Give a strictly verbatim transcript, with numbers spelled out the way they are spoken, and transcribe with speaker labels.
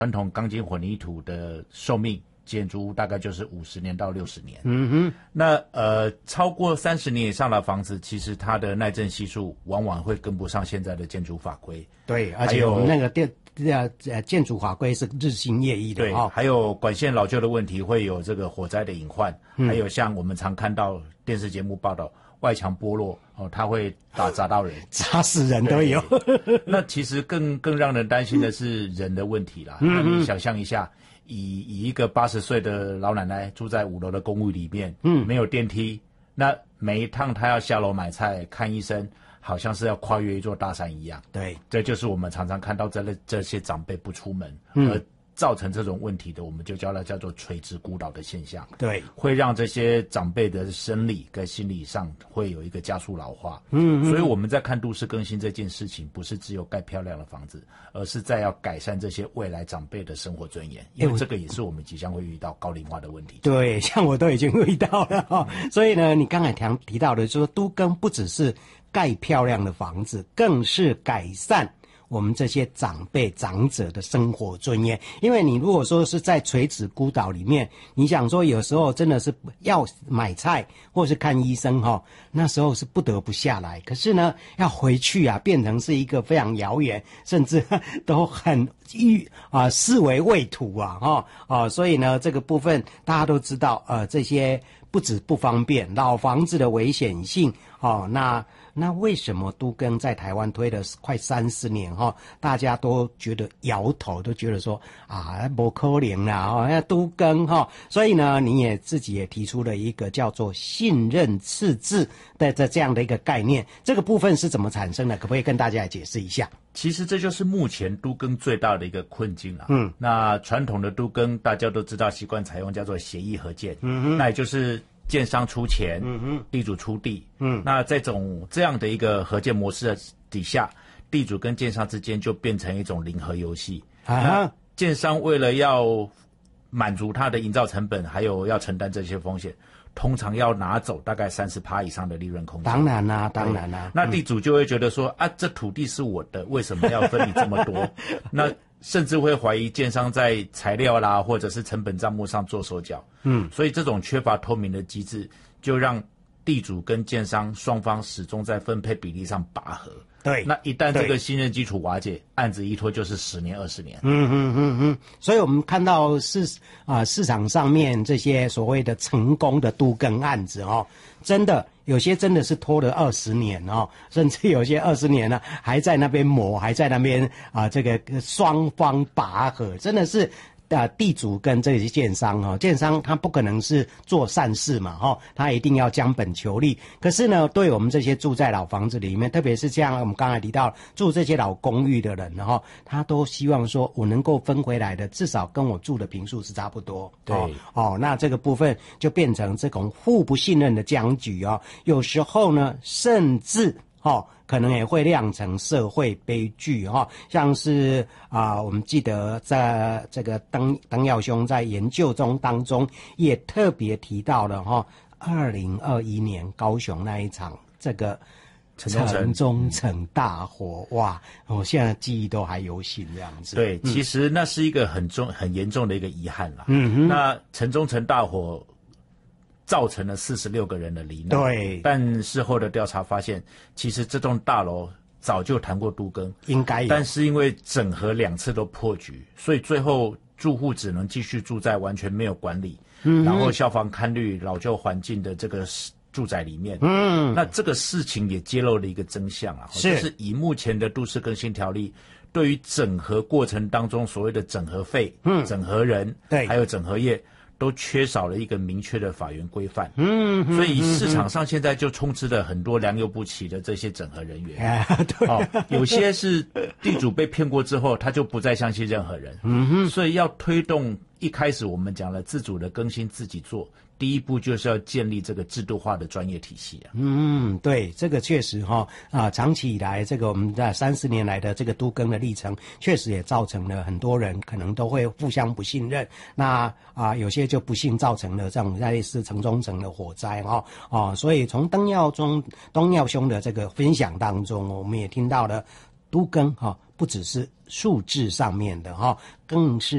Speaker 1: 传统钢筋混凝土的寿命建筑物大概就是五十年到六十年。
Speaker 2: 嗯哼，那
Speaker 1: 呃，超过三十年以上的房子，其实它的耐震系数往往会跟不上现在的建筑法规。
Speaker 2: 对，而且我们那个电呃建筑法规是日新月异的。
Speaker 1: 对，哦、还有管线老旧的问题，会有这个火灾的隐患。嗯、还有像我们常看到电视节目报道，外墙剥落哦，它会打砸到人，
Speaker 2: 砸死人都有。
Speaker 1: 那其实更更让人担心的是人的问题啦。嗯、那你想象一下。以以一个八十岁的老奶奶住在五楼的公寓里面，嗯，没有电梯，那每一趟她要下楼买菜、看医生，好像是要跨越一座大山一样。
Speaker 2: 对，
Speaker 1: 这就是我们常常看到这类这些长辈不出门，嗯，而造成这种问题的，我们就叫它叫做垂直孤岛的现象。
Speaker 2: 对，
Speaker 1: 会让这些长辈的生理跟心理上会有一个加速老化。嗯，所以我们在看都市更新这件事情，不是只有盖漂亮的房子，而是在要改善这些未来长辈的生活尊严，因为这个也是我们即将会遇到高龄化的问题。
Speaker 2: 对，像我都已经遇到了哈、哦。所以呢，你刚才提提到的，就是说都更不只是盖漂亮的房子，更是改善我们这些长辈长者的生活尊严。因为你如果说是在垂直孤岛里面，你想说有时候真的是要买菜或是看医生哈，那时候是不得不下来，可是呢要回去啊变成是一个非常遥远，甚至都很欲啊视为畏途啊哈啊，所以呢这个部分大家都知道，呃这些不止不方便，老房子的危险性哦，那那为什么都更在台湾推了快三十年哈、哦，大家都觉得摇头，都觉得说啊不可能啦哦，那都更哈、哦，所以呢，你也自己也提出了一个叫做信任赤字的这这样的一个概念，这个部分是怎么产生的？可不可以跟大家来解释一下？
Speaker 1: 其实这就是目前都更最大的一个困境了。嗯，那传统的都更大家都知道，习惯采用叫做协议合建，嗯哼，那也就是建商出钱，嗯哼，地主出地，嗯，那这种这样的一个合建模式的底下，地主跟建商之间就变成一种零和游戏。啊，建商为了要满足他的营造成本，还有要承担这些风险，通常要拿走大概 百分之三十 以上的利润空间。
Speaker 2: 当然啦、啊，当然啦、啊。
Speaker 1: 那地主就会觉得说、嗯、啊，这土地是我的，为什么要分你这么多？那甚至会怀疑建商在材料啦，或者是成本账目上做手脚。嗯，所以这种缺乏透明的机制，就让地主跟建商双方始终在分配比例上拔河。
Speaker 2: 对，
Speaker 1: 那一旦这个信任基础瓦解，案子一拖就是十年、二十年。
Speaker 2: 嗯嗯嗯嗯，所以我们看到市啊、呃、市场上面这些所谓的成功的都更案子哦，真的有些真的是拖了二十年哦，甚至有些二十年呢还在那边磨，还在那边啊、呃、这个双方拔河，真的是。啊，地主跟这些建商哈，建商他不可能是做善事嘛哈，他一定要将本求利。可是呢，对我们这些住在老房子里面，特别是像我们刚才提到住这些老公寓的人哈，他都希望说我能够分回来的，至少跟我住的坪数是差不多。
Speaker 1: 对，
Speaker 2: 哦，哦那这个部分就变成这种互不信任的僵局哦，有时候呢，甚至。哦，可能也会酿成社会悲剧哈、哦，像是啊、呃，我们记得在这个登登耀兄在研究中当中也特别提到了哈，二零二一年高雄那一场这个城中城大火，哇，我现在记忆都还犹新这样子。
Speaker 1: 对，嗯、其实那是一个很重、很严重的一个遗憾啦。嗯哼，那城中城大火。造成了四十六个人的罹难。
Speaker 2: 对，
Speaker 1: 但事后的调查发现，其实这栋大楼早就谈过都更，
Speaker 2: 应该有，
Speaker 1: 但是因为整合两次都破局，所以最后住户只能继续住在完全没有管理，嗯，然后消防勘虑老旧环境的这个住宅里面。嗯，那这个事情也揭露了一个真相啊，
Speaker 2: 是
Speaker 1: 就是以目前的都市更新条例。对于整合过程当中所谓的整合费、嗯、整合人，对，还有整合业。都缺少了一个明确的法源规范，嗯，所以市场上现在就充斥了很多良莠不齐的这些整合人员，
Speaker 2: 啊、对、
Speaker 1: 哦，有些是地主被骗过之后，他就不再相信任何人，嗯哼，所以要推动一开始我们讲了自主的更新自己做。第一步就是要建立这个制度化的专业体系啊。
Speaker 2: 嗯，对，这个确实哈啊，长期以来这个我们在三十年来的这个都更的历程，确实也造成了很多人可能都会互相不信任。那啊，有些就不幸造成了这种类似城中城的火灾哈啊，所以从登耀中东耀兄的这个分享当中，我们也听到了都更哈。 不只是数字上面的哈，更是